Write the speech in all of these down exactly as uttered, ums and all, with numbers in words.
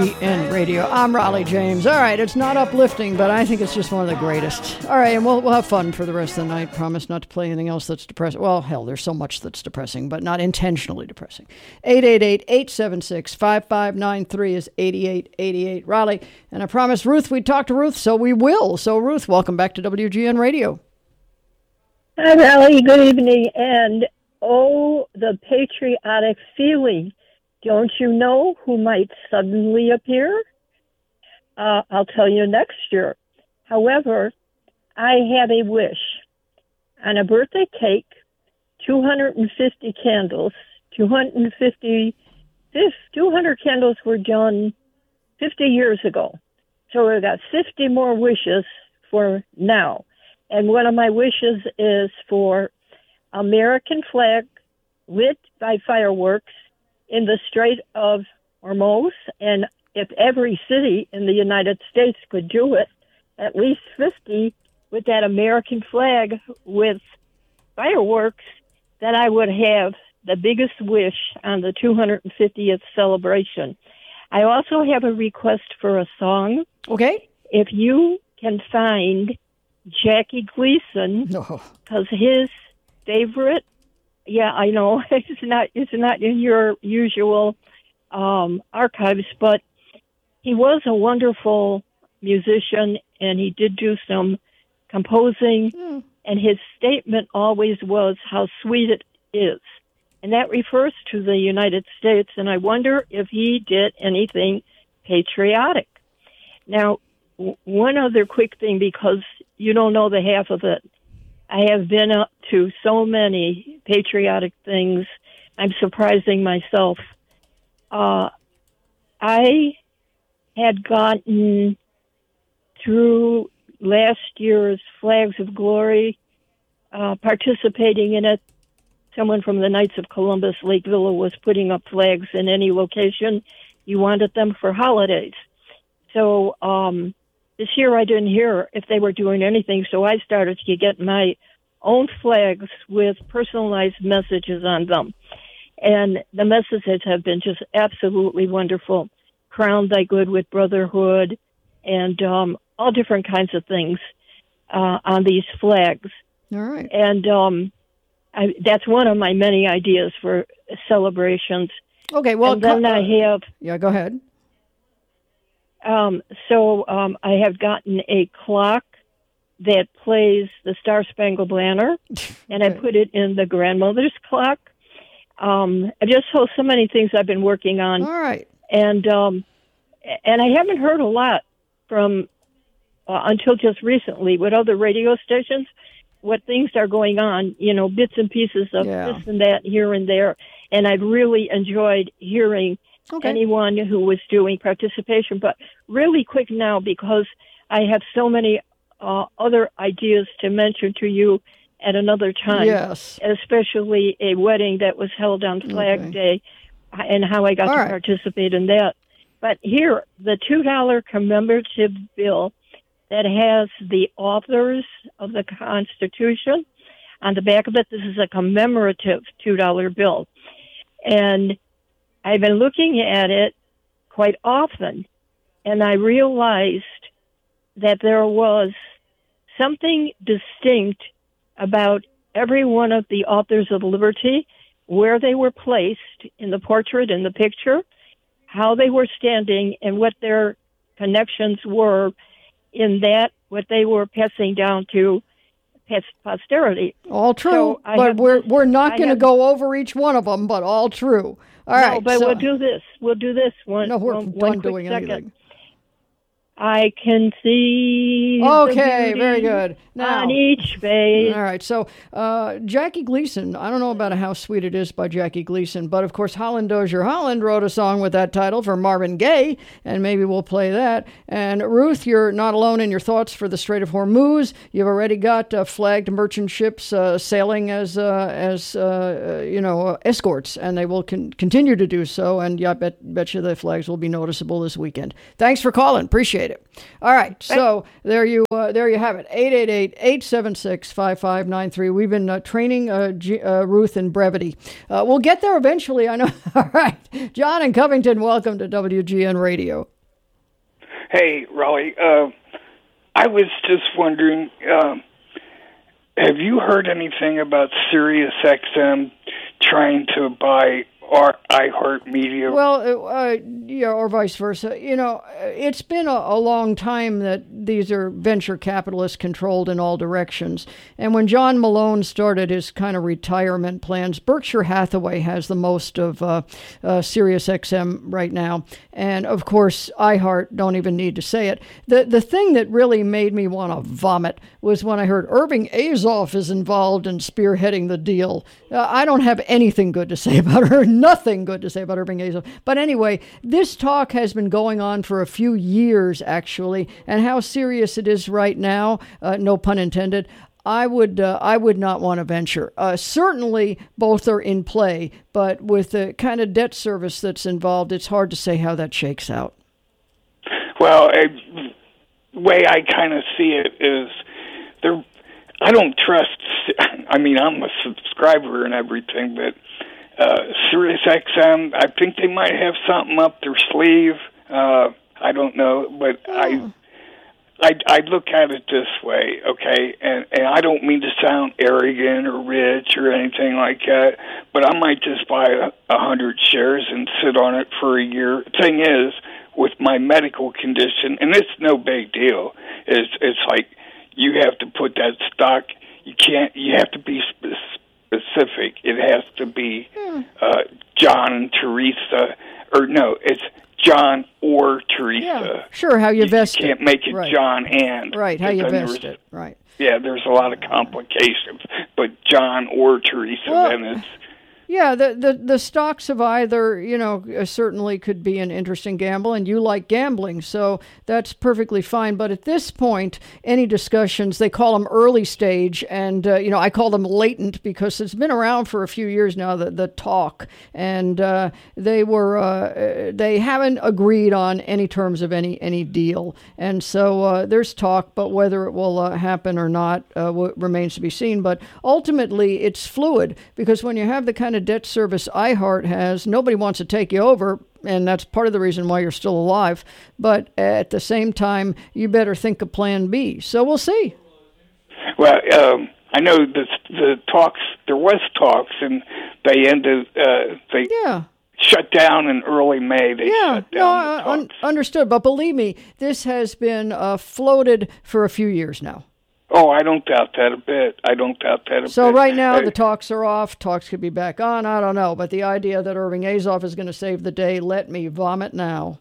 G N Radio. I'm Raleigh James. All right, it's not uplifting, but I think it's just one of the greatest. All right, and we'll, we'll have fun for the rest of the night. Promise not to play anything else that's depressing. Well, hell, there's so much that's depressing, but not intentionally depressing. eight eight eight, eight seven six, five five nine three is eighty-eight eighty-eight Raleigh. And I promised Ruth we'd talk to Ruth, so we will. So, Ruth, welcome back to W G N Radio. Hi, Raleigh. Good evening. And, oh, the patriotic feeling. Don't you know who might suddenly appear? Uh, I'll tell you next year. However, I have a wish. On a birthday cake, two hundred fifty candles, two hundred fifty, two hundred candles were done fifty years ago. So we've got fifty more wishes for now. And one of my wishes is for American flag lit by fireworks in the Strait of Hormuz, and if every city in the United States could do it, at least fifty with that American flag with fireworks, then I would have the biggest wish on the two hundred fiftieth celebration. I also have a request for a song. Okay. If you can find Jackie Gleason, no. because his favorite, yeah, I know it's not it's not in your usual um, archives, but he was a wonderful musician, and he did do some composing, mm. and his statement always was how sweet it is, and that refers to the United States. And I wonder if he did anything patriotic. Now, w- one other quick thing, because you don't know the half of it. I have been up to so many patriotic things. I'm surprising myself. Uh, I had gotten through last year's Flags of Glory, uh, participating in it. Someone from the Knights of Columbus, Lake Villa, was putting up flags in any location you wanted them for holidays. So, um, this year I didn't hear if they were doing anything, so I started to get my own flags with personalized messages on them. And the messages have been just absolutely wonderful. Crown thy good with brotherhood, and um, all different kinds of things uh, on these flags. All right. And um, I, that's one of my many ideas for celebrations. Okay, well... And then uh, I have... Yeah, go ahead. Um, so um, I have gotten a clock that plays the Star Spangled Banner, and okay. I put it in the grandmother's clock. Um, I just so so many things I've been working on. All right, and um, and I haven't heard a lot from uh, until just recently with other radio stations. What things are going on, you know, bits and pieces of yeah. this and that here and there, and I've really enjoyed hearing. Okay. Anyone who was doing participation, but really quick now, because I have so many uh, other ideas to mention to you at another time. Yes. Especially a wedding that was held on Flag okay. Day, and how I got All to right. participate in that. But here, the two dollar commemorative bill that has the authors of the Constitution on the back of it. This is a commemorative two dollar bill. And I've been looking at it quite often, and I realized that there was something distinct about every one of the authors of liberty, where they were placed in the portrait, in the picture, how they were standing, and what their connections were in that, what they were passing down to posterity. All true, so but we're we're not going to go over each one of them, but all true. All no, right, but so, we'll do this. We'll do this one. No, we're one, done one doing second. anything. I can see Okay, the beauty very good. Now, on each face. All right, so uh, Jackie Gleason, I don't know about How Sweet It Is by Jackie Gleason, but of course Holland Dozier Holland wrote a song with that title for Marvin Gaye, and maybe we'll play that. And Ruth, you're not alone in your thoughts for the Strait of Hormuz. You've already got uh, flagged merchant ships uh, sailing as, uh, as uh, you know, uh, escorts, and they will con- continue to do so, and yeah, I bet, bet you the flags will be noticeable this weekend. Thanks for calling. Appreciate it. All right. So there you uh, there you have it. eight eight eight, eight seven six, five five nine three. We've been uh, training uh, G- uh, Ruth in brevity. Uh, we'll get there eventually, I know. All right. John in Covington, welcome to W G N Radio. Hey, Raleigh. Uh, I was just wondering, uh, have you heard anything about Sirius X M trying to buy our iHeartMedia? Well, uh, yeah, or vice versa. You know, it's been a, a long time that these are venture capitalists controlled in all directions. And when John Malone started his kind of retirement plans, Berkshire Hathaway has the most of uh, uh, Sirius X M right now. And of course, iHeart, don't even need to say it. The the thing that really made me want to vomit was when I heard Irving Azoff is involved in spearheading the deal. Uh, I don't have anything good to say about her. Nothing good to say about Irving Azoff. But anyway, this talk has been going on for a few years, actually, and how serious it is right now, uh, no pun intended, I would uh, I would not want to venture. Uh, certainly, both are in play, but with the kind of debt service that's involved, it's hard to say how that shakes out. Well, the way I kind of see it is there. I don't trust. I mean, I'm a subscriber and everything, but uh, Sirius X M, I think they might have something up their sleeve. Uh, I don't know, but oh. I, I, I look at it this way, okay, and, and I don't mean to sound arrogant or rich or anything like that, but I might just buy a, a hundred shares and sit on it for a year. Thing is, with my medical condition, and it's no big deal, it's, it's like you have to put that stock, you can't, you have to be specific. Specific. It has to be uh, John and Teresa, or no, it's John or Teresa. Yeah, sure, how you, you vest You can't it. make it right. John and. Right, how you vest it, right. Yeah, there's a lot of complications, but John or Teresa, well, then it's... Yeah, the, the, the stocks of either, you know, certainly could be an interesting gamble, and you like gambling, so that's perfectly fine. But at this point, any discussions, they call them early stage, and, uh, you know, I call them latent because it's been around for a few years now, the, the talk, and uh, they were, uh, they haven't agreed on any terms of any, any deal. And so uh, there's talk, but whether it will uh, happen or not uh, w- remains to be seen. But ultimately, it's fluid, because when you have the kind of debt service iHeart has, nobody wants to take you over, and that's part of the reason why you're still alive. But at the same time, you better think of plan B. So we'll see. Well, um, I know the the talks, there was talks, and they ended, uh, they yeah. shut down in early May. They yeah, shut down no, the talks. Un- understood. But believe me, this has been uh, floated for a few years now. Oh, I don't doubt that a bit. I don't doubt that a so bit. So right now, I, the talks are off. Talks could be back on. I don't know. But the idea that Irving Azoff is going to save the day, let me vomit now.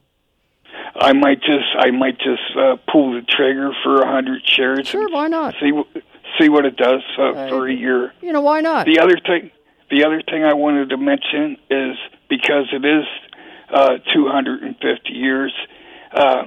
I might just, I might just uh, pull the trigger for a hundred shares. Sure, why not? See, see what it does uh, uh, for a year. You know, why not? The other thing, the other thing I wanted to mention is because it is uh, two hundred fifty years. Uh,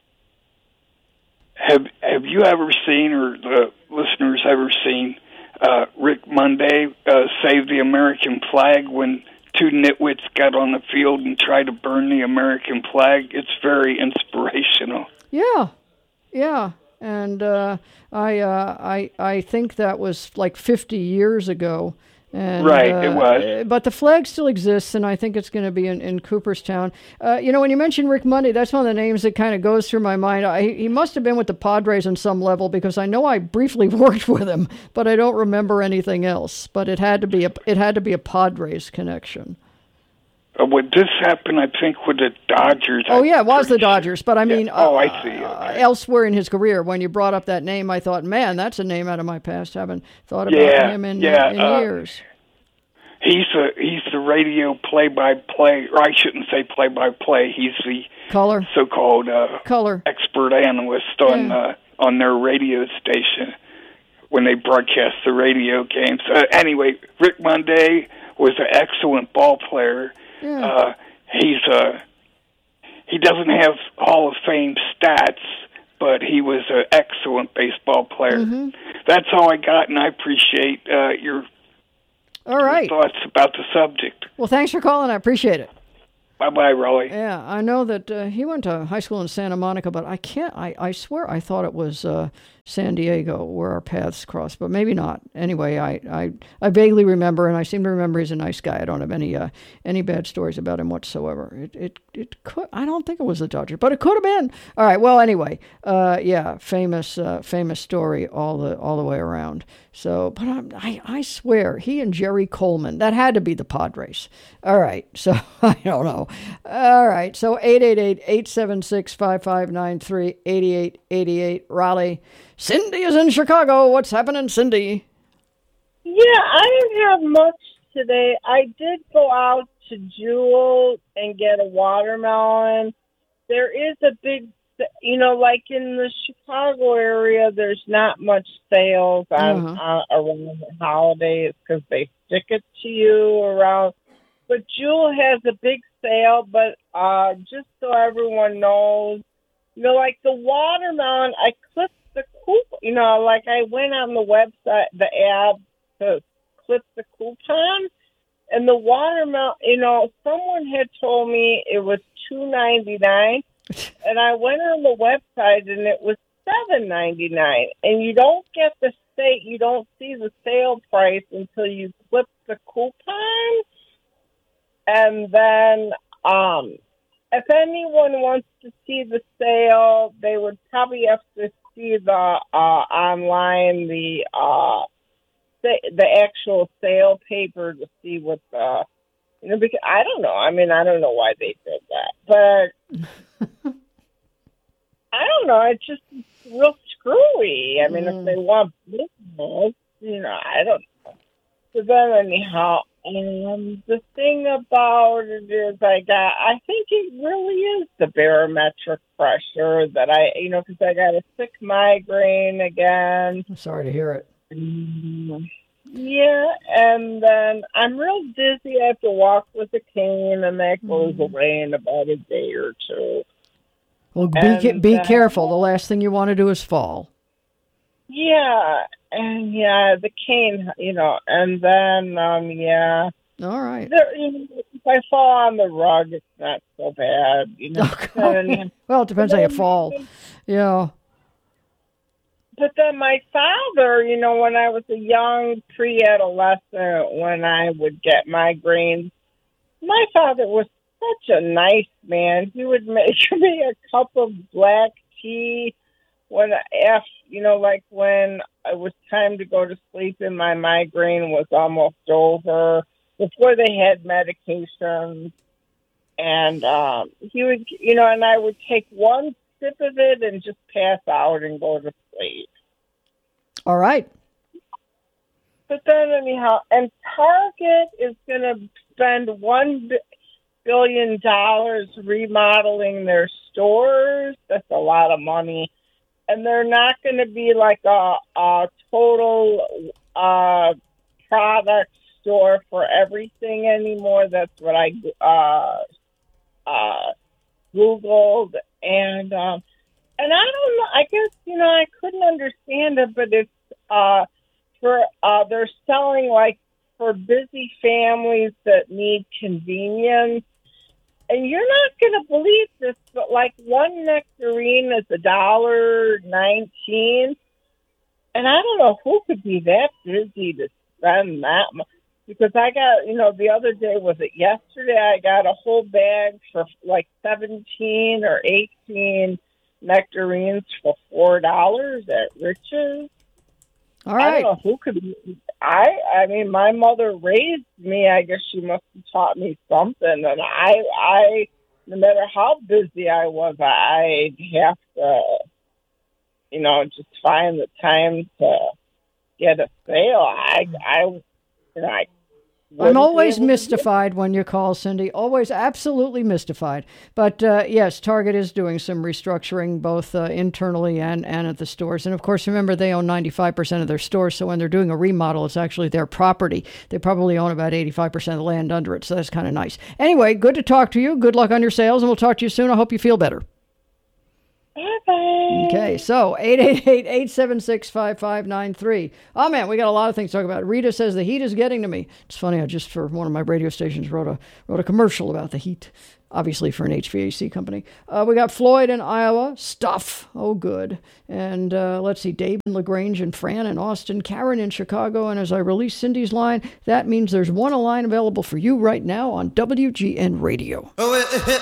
Have Have you ever seen, or the listeners ever seen, uh, Rick Monday uh, save the American flag when two nitwits got on the field and tried to burn the American flag? It's very inspirational. Yeah, yeah, and uh, I uh, I I think that was like fifty years ago. And, right, uh, it was. But the flag still exists, and I think it's going to be in, in Cooperstown. Uh, you know, when you mentioned Rick Monday, that's one of the names that kind of goes through my mind. I, he must have been with the Padres on some level, because I know I briefly worked with him, but I don't remember anything else. But it had to be a it had to be a Padres connection. Uh, would this happen, I think, with the Dodgers? Oh, yeah, it was the Dodgers. But, I mean, yeah. oh, uh, I see. Okay. Uh, elsewhere in his career, when you brought up that name, I thought, man, that's a name out of my past. I haven't thought about yeah, him in, yeah, in uh, years. He's a, he's the radio play-by-play, or I shouldn't say play-by-play. He's the Color. so-called uh, Color. expert analyst on yeah. uh, on their radio station when they broadcast the radio games. Uh, anyway, Rick Monday was an excellent ball player. Yeah. Uh, he's a, he doesn't have Hall of Fame stats, but he was an excellent baseball player. Mm-hmm. That's all I got, and I appreciate uh, your, all right. your thoughts about the subject. Well, thanks for calling. I appreciate it. Bye-bye, Raleigh. Yeah, I know that uh, he went to high school in Santa Monica, but I can't, I, I swear I thought it was uh, San Diego where our paths crossed, but maybe not. Anyway, I, I, I vaguely remember, and I seem to remember he's a nice guy. I don't have any uh, any bad stories about him whatsoever. It it it could, I don't think it was the Dodger, but it could have been. All right, well, anyway, uh, yeah, famous uh, famous story all the all the way around. So, but I'm, I I swear he and Jerry Coleman, that had to be the Padres. All right, so I don't know. All right, so eight eight eight, eight seven six, five five nine three, eight eight eight eight, Raleigh. Cindy is in Chicago. What's happening, Cindy? Yeah, I didn't have much today. I did go out to Jewel and get a watermelon. There is a big, you know, like in the Chicago area, there's not much sales on, Uh-huh. on around the holidays because they stick it to you around. But Jewel has a big sale, but uh, just so everyone knows, you know, like the watermelon, I clipped the coupon, you know, like I went on the website, the app to clip the coupon, and the watermelon, you know, someone had told me it was two ninety-nine, and I went on the website and it was seven ninety-nine, and you don't get the state, you don't see the sale price until you clip the coupon, and then, um, if anyone wants to see the sale, they would probably have to see the uh, online the uh, the, the actual sale paper to see what the you know because I don't know. I mean, I don't know why they did that, but I don't know. It's just real screwy. I mean, mm. if they want business, you know, I don't know. So then, anyhow. And the thing about it is I got, I think it really is the barometric pressure that I, you know, because I got a sick migraine again. I'm sorry to hear it. Mm, yeah, and then I'm real dizzy. I have to walk with a cane, and that goes mm. away in about a day or two. Well, be, ca- be uh, careful. The last thing you want to do is fall. Yeah, and yeah, the cane, you know, and then, um, yeah. All right. There, you know, if I fall on the rug, it's not so bad, you know. And, well, it depends how you fall. Yeah. But then my father, you know, when I was a young pre-adolescent, when I would get migraines, my father was such a nice man. He would make me a cup of black tea when after, you know, like when it was time to go to sleep and my migraine was almost over, before they had medications. And um, he would, you know, and I would take one sip of it and just pass out and go to sleep. All right. But then anyhow, and Target is going to spend one billion dollars remodeling their stores. That's a lot of money. And they're not going to be like a, a total uh, product store for everything anymore. That's what I uh, uh, Googled. And um, and I don't know. I guess, you know, I couldn't understand it, but it's uh, for uh, they're selling like for busy families that need convenience. And you're not going to believe this, but like one nectarine is a dollar nineteen, and I don't know who could be that busy to spend that much. Because I got, you know, the other day, was it yesterday? I got a whole bag for like seventeen or eighteen nectarines for four dollars at Rich's. All right. I don't know who could be. I, I mean, my mother raised me. I guess she must have taught me something. And I, I, no matter how busy I was, I'd have to, you know, just find the time to get a sale. I, I, you know, I I'm always mystified when you call, Cindy. Always absolutely mystified. But uh, yes, Target is doing some restructuring both uh, internally and, and at the stores. And of course, remember, they own ninety-five percent of their stores. So when they're doing a remodel, it's actually their property. They probably own about eighty-five percent of the land under it. So that's kind of nice. Anyway, good to talk to you. Good luck on your sales. And we'll talk to you soon. I hope you feel better. Bye-bye. Okay, so eight eight eight, eight seven six, five five nine three. Oh, man, we got a lot of things to talk about. Rita says the heat is getting to me. It's funny, I just, for one of my radio stations, wrote a wrote a commercial about the heat. obviously for an H V A C company. Uh, we got Floyd in Iowa, Stuff, oh good. And uh, let's see, Dave in LaGrange and Fran in Austin, Karen in Chicago. And as I release Cindy's line, that means there's one line available for you right now on W G N Radio. Oh,